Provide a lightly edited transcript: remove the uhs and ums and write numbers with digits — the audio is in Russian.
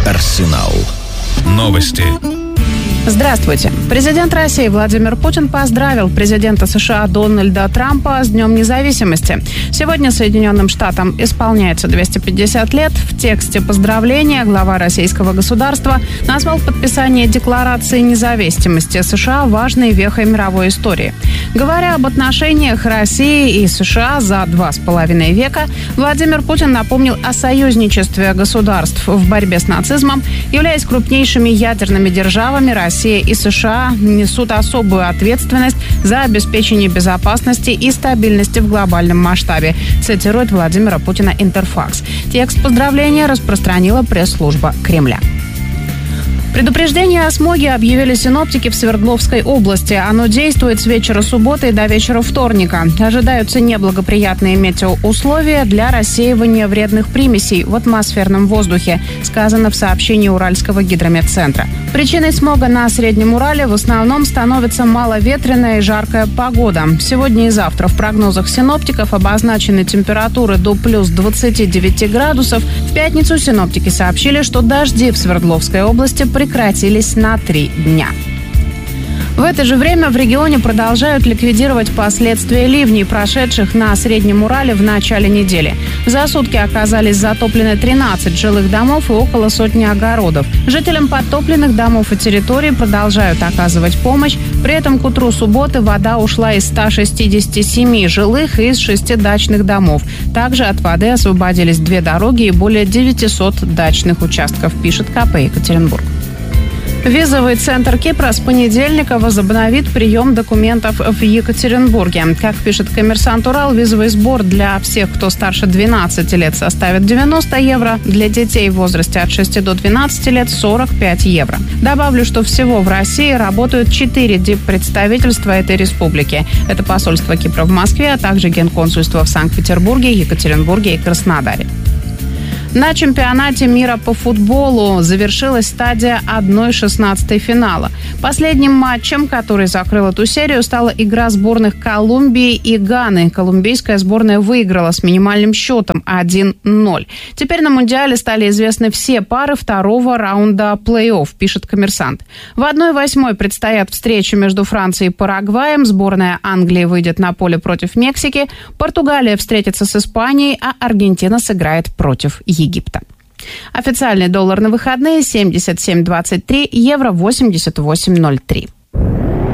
Арсенал. Новости. Здравствуйте. Президент России Владимир Путин поздравил президента США Дональда Трампа с Днем независимости. Сегодня Соединенным Штатам исполняется 250 лет. В тексте поздравления глава российского государства назвал подписание Декларации независимости США важной вехой мировой истории. Говоря об отношениях России и США за 2,5 века, Владимир Путин напомнил о союзничестве государств в борьбе с нацизмом. Являясь крупнейшими ядерными державами, Россия и США несут особую ответственность за обеспечение безопасности и стабильности в глобальном масштабе, цитирует Владимира Путина Интерфакс. Текст поздравления распространила пресс-служба Кремля. Предупреждение о смоге объявили синоптики в Свердловской области. Оно действует с вечера субботы до вечера вторника. Ожидаются неблагоприятные метеоусловия для рассеивания вредных примесей в атмосферном воздухе, сказано в сообщении Уральского гидрометцентра. Причиной смога на Среднем Урале в основном становится маловетренная и жаркая погода. Сегодня и завтра в прогнозах синоптиков обозначены температуры до плюс 29 градусов. В пятницу синоптики сообщили, что дожди в Свердловской области прекратились на 3 дня. В это же время в регионе продолжают ликвидировать последствия ливней, прошедших на Среднем Урале в начале недели. За сутки оказались затоплены 13 жилых домов и около сотни огородов. Жителям подтопленных домов и территорий продолжают оказывать помощь. При этом к утру субботы вода ушла из 167 жилых и из 6 дачных домов. Также от воды освободились 2 дороги и более 900 дачных участков, пишет КП «Екатеринбург». Визовый центр Кипра с понедельника возобновит прием документов в Екатеринбурге. Как пишет «Коммерсант Урал», визовый сбор для всех, кто старше 12 лет, составит 90 евро, для детей в возрасте от 6 до 12 лет – 45 евро. Добавлю, что всего в России работают 4 диппредставительства этой республики. Это посольство Кипра в Москве, а также генконсульство в Санкт-Петербурге, Екатеринбурге и Краснодаре. На чемпионате мира по футболу завершилась стадия 1/16 финала. Последним матчем, который закрыл эту серию, стала игра сборных Колумбии и Ганы. Колумбийская сборная выиграла с минимальным счетом 1-0. Теперь на Мундиале стали известны все пары второго раунда плей-офф, пишет «Коммерсант». В 1/8 предстоят встречи между Францией и Парагваем. Сборная Англии выйдет на поле против Мексики. Португалия встретится с Испанией, а Аргентина сыграет против Египта. Официальный доллар на выходные 77.23, евро 88.03.